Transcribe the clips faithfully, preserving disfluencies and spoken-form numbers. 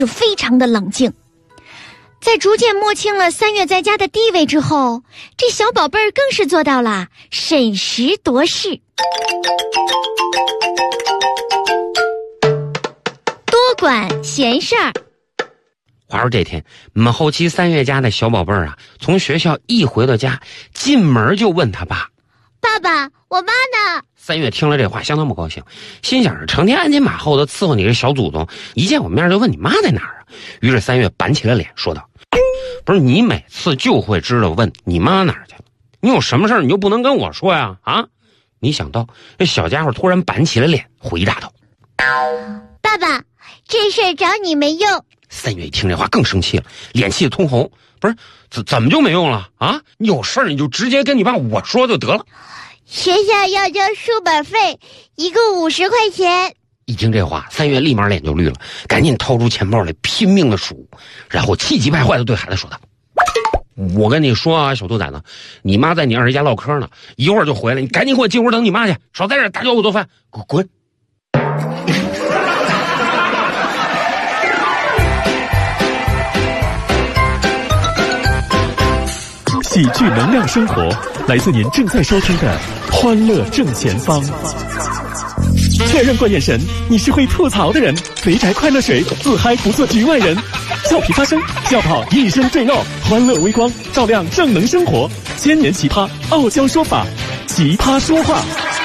就非常的冷静。在逐渐摸清了三月在家的地位之后，这小宝贝儿更是做到了审时度势，多管闲事儿。 话说这天，我们后期三月家的小宝贝儿啊，从学校一回到家，进门就问他爸：“ 爸爸，我妈呢？” 三月听了这话，相当不高兴，心想着成天鞍前马后的伺候你这小祖宗，一见我面就问你妈在哪儿啊？于是三月板起了脸说道：“不是你每次就会知道问你妈哪儿去了，你有什么事儿你就不能跟我说呀？啊？”没想到这小家伙突然板起了脸，回答道：“ 爸爸，这事儿找你没用。” 三月一听这话更生气了，脸气得通红。不是怎怎么就没用了啊？你有事儿你就直接跟你爸我说就得了。 学校要交书本费，一共五十块钱。 一听这话，三月立马脸就绿了，赶紧掏出钱包来拼命的数，然后气急败坏的对孩子说道：“我跟你说啊，小兔崽子，你妈在你二姨家唠嗑呢，一会儿就回来，你赶紧给我进屋等你妈去，少在这儿打搅我做饭，滚滚！” 喜剧能量生活，来自您正在收听的《欢乐正前方》。确认过眼神，你是会吐槽的人。肥宅快乐水，自嗨不做局外人。俏皮发声，笑跑一身赘肉。欢乐微光，照亮正能生活。千年奇葩，傲娇说法，奇葩说话。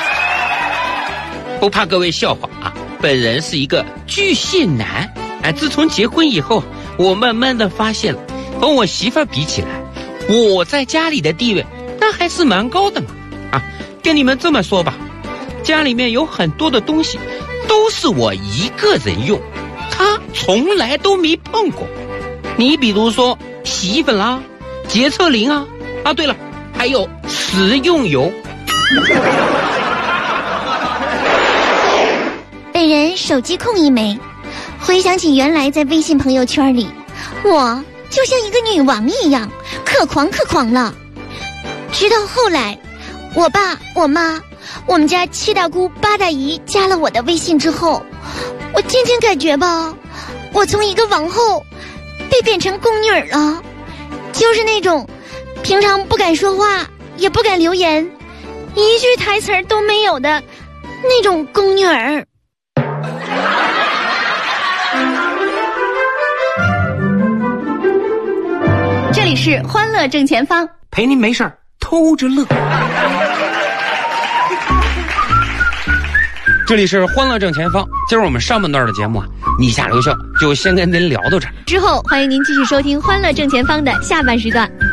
不怕各位笑话啊，本人是一个巨蟹男。哎，自从结婚以后，我慢慢的发现了，和我媳妇儿比起来，我在家里的地位那还是蛮高的嘛。啊，跟你们这么说吧，家里面有很多的东西都是我一个人用，他从来都没碰过。你比如说洗衣粉啦、洁厕灵啊，啊对了，还有食用油。 本人手机控一枚，回想起原来在微信朋友圈里，我就像一个女王一样可狂可狂了。直到后来我爸我妈我们家七大姑八大姨加了我的微信之后，我渐渐感觉吧，我从一个王后被变成宫女了，就是那种平常不敢说话也不敢留言，一句台词都没有的那种宫女儿。这里是欢乐正前方， 陪您没事儿偷着乐。这里是欢乐正前方，今儿我们上半段的节目啊，你下留校就先跟您聊到这儿， 之后欢迎您继续收听欢乐正前方的下半时段。